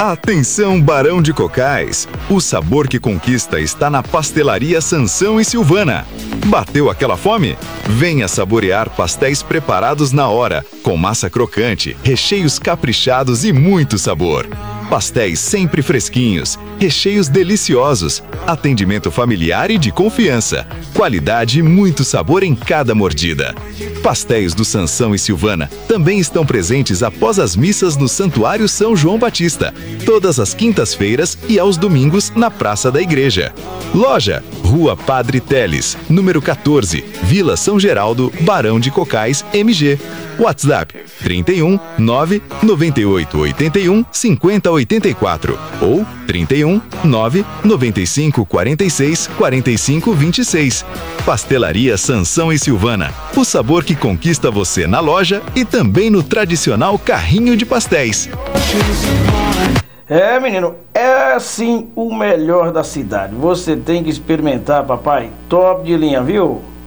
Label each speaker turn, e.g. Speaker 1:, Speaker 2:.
Speaker 1: Atenção, Barão de Cocais! O sabor que conquista está na Pastelaria Sansão e Silvana. Bateu aquela fome? Venha saborear pastéis preparados na hora, com massa crocante, recheios caprichados e muito sabor. Pastéis sempre fresquinhos, recheios deliciosos, atendimento familiar e de confiança, qualidade e muito sabor em cada mordida. Pastéis do Sansão e Silvana também estão presentes após as missas no Santuário São João Batista, todas as quintas-feiras e aos domingos na Praça da Igreja. Loja, Rua Padre Teles, número 14, Vila São Geraldo, Barão de Cocais, MG. WhatsApp 31 9 98 81 50 84 ou 31 9 95 46 45 26. Pastelaria Sansão e Silvana. O sabor que conquista você na loja e também no tradicional carrinho de pastéis.
Speaker 2: Menino, é assim o melhor da cidade. Você tem que experimentar, papai. Top de linha, viu?